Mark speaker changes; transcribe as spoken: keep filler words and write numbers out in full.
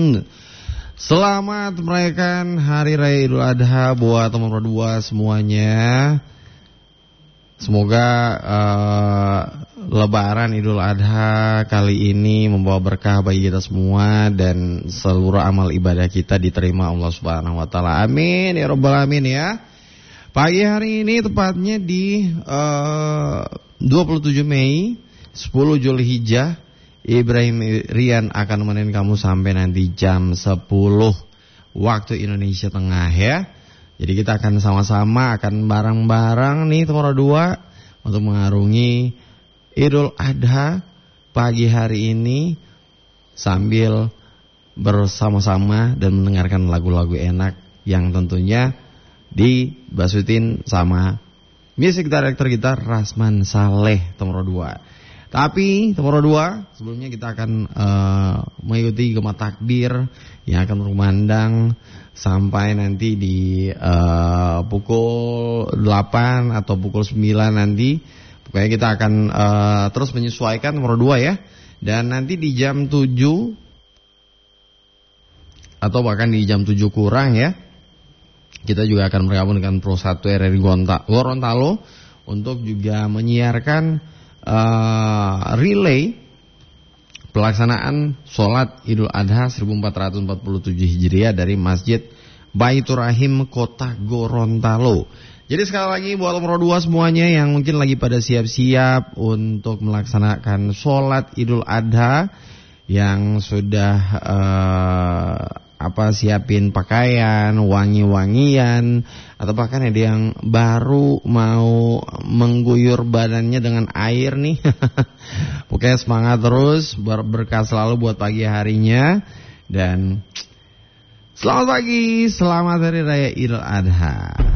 Speaker 1: Selamat merayakan Hari Raya Idul Adha buat teman berdua semuanya. Semoga uh, Lebaran Idul Adha kali ini membawa berkah bagi kita semua dan seluruh amal ibadah kita diterima Allah Subhanahu wa taala. Amin ya rabbal alamin ya. Pagi hari ini tepatnya di uh, dua puluh tujuh Mei, sepuluh Zulhijjah, Ibrahim Rian akan menemani kamu sampai nanti jam sepuluh waktu Indonesia Tengah ya. Jadi kita akan sama-sama akan bareng-bareng nih teman dua untuk mengarungi Idul Adha pagi hari ini sambil bersama-sama dan mendengarkan lagu-lagu enak yang tentunya dibasutin sama music director kita Rasman Saleh teman dua. Tapi teman dua, sebelumnya kita akan uh, mengikuti gema takbir yang akan berkumandang sampai nanti di uh, pukul delapan atau pukul sembilan nanti. Pokoknya kita akan uh, terus menyesuaikan nomor dua ya. Dan nanti di jam tujuh atau bahkan di jam tujuh kurang ya, kita juga akan bergabung dengan Pro satu R R I Gorontalo untuk juga menyiarkan Uh, relay pelaksanaan sholat Idul Adha seribu empat ratus empat puluh tujuh Hijriah dari Masjid Baitur Rahim Kota Gorontalo. Jadi sekali lagi buat nomor dua semuanya yang mungkin lagi pada siap-siap untuk melaksanakan sholat Idul Adha, yang sudah uh, apa siapin pakaian, wangi-wangian, atau bahkan ada yang baru mau mengguyur badannya dengan air nih. Pokoknya semangat terus, berkah selalu buat pagi harinya. Dan selamat pagi, selamat Hari Raya Idul Adha.